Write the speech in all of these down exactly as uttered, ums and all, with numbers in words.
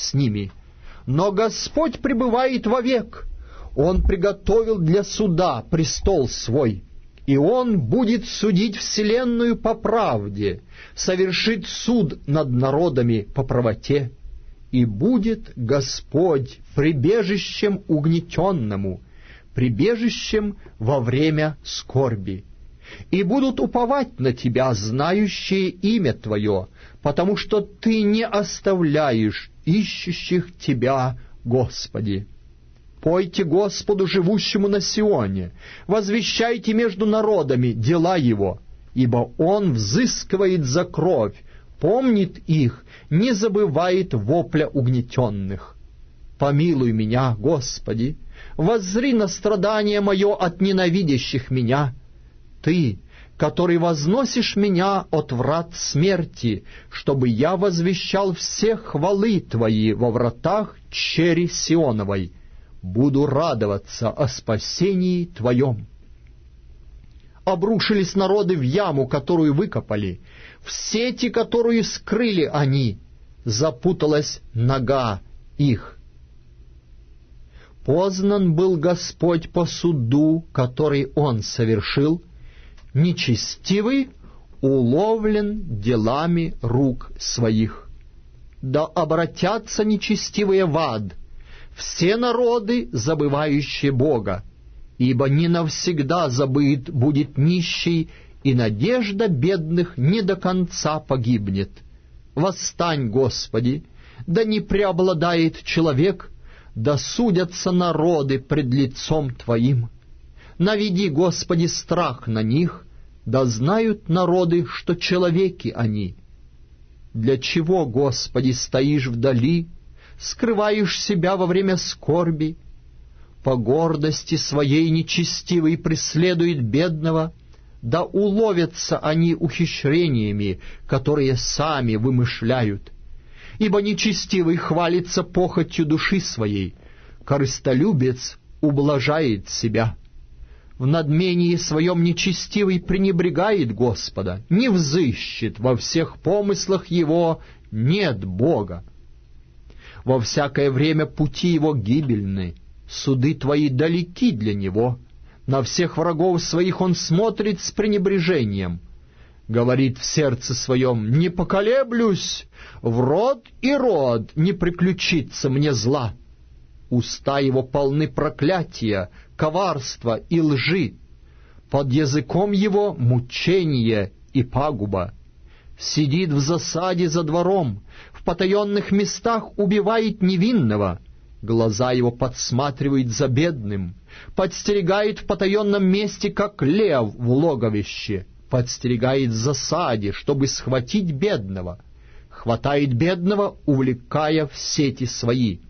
с ними. Но Господь пребывает вовек, Он приготовил для суда престол свой, и Он будет судить вселенную по правде, совершит суд над народами по правоте. И будет Господь прибежищем угнетенному, прибежищем во время скорби. И будут уповать на Тебя, знающие имя Твое, потому что Ты не оставляешь ищущих Тебя, Господи. Пойте Господу, живущему на Сионе, возвещайте между народами дела Его, ибо Он взыскивает за кровь, помнит их, не забывает вопля угнетенных. Помилуй меня, Господи, воззри на страдание мое от ненавидящих меня. Ты, который возносишь меня от врат смерти, чтобы я возвещал все хвалы Твои во вратах чери Сионовой, буду радоваться о спасении Твоем. Обрушились народы в яму, которую выкопали, в сети, которую скрыли они, запуталась нога их. Познан был Господь по суду, который Он совершил, нечестивый уловлен делами рук своих. Да обратятся нечестивые в ад, все народы, забывающие Бога, ибо не навсегда забыт будет нищий, и надежда бедных не до конца погибнет. Восстань, Господи, да не преобладает человек, да судятся народы пред лицом Твоим. Наведи, Господи, страх на них, да знают народы, что человеки они. Для чего, Господи, стоишь вдали, скрываешь себя во время скорби? По гордости своей нечестивый преследует бедного, да уловятся они ухищрениями, которые сами вымышляют. Ибо нечестивый хвалится похотью души своей, корыстолюбец ублажает себя. В надмении своем нечестивый пренебрегает Господа, не взыщет, во всех помыслах его нет Бога. Во всякое время пути его гибельны, суды Твои далеки для него. На всех врагов своих он смотрит с пренебрежением. Говорит в сердце своем: не поколеблюсь, в род и род не приключится мне зла. Уста его полны проклятия, коварства и лжи. Под языком его мучение и пагуба. Сидит в засаде за двором, в потаенных местах убивает невинного. Глаза его подсматривают за бедным, подстерегает в потаенном месте, как лев в логовище, подстерегает в засаде, чтобы схватить бедного, хватает бедного, увлекая в сети свои.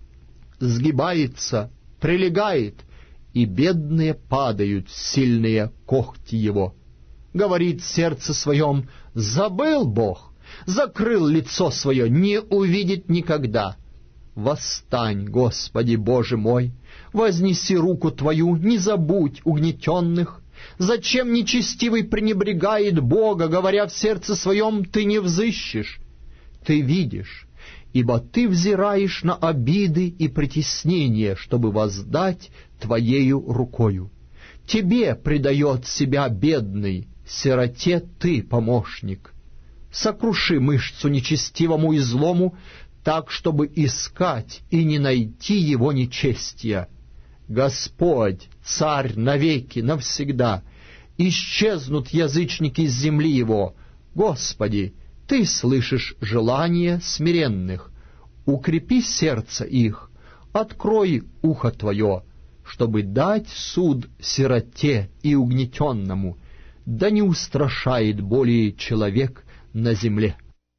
Сгибается, прилегает, и бедные падают, сильные когти его. Говорит в сердце своем: забыл Бог, закрыл лицо свое, не увидит никогда. Восстань, Господи Боже мой, вознеси руку Твою, не забудь угнетенных. Зачем нечестивый пренебрегает Бога, говоря в сердце своем: ты не взыщешь? Ты видишь, ибо ты взираешь на обиды и притеснения, чтобы воздать Твоею рукою. Тебе предает себя бедный, сироте ты помощник. Сокруши мышцу нечестивому и злому, так, чтобы искать и не найти его нечестия. Господь, Царь навеки, навсегда, исчезнут язычники с земли его. Господи, Ты слышишь желания смиренных, укрепи сердце их, открой ухо Твое, чтобы дать суд сироте и угнетенному, да не устрашает более человек на земле.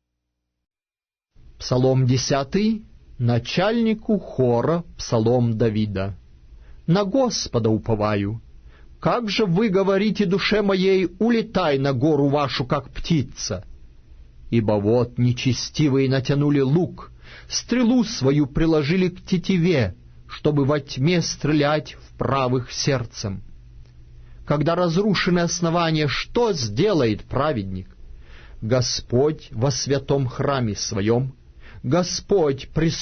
Псалом десятый, начальнику хора, псалом Давида. На Господа уповаю. Как же вы говорите душе моей: улетай на гору вашу, как птица? Ибо вот нечестивые натянули лук, стрелу свою приложили к тетиве, чтобы во тьме стрелять в правых сердцем. Когда разрушены основания, что сделает праведник? Господь во святом храме своем, Господь при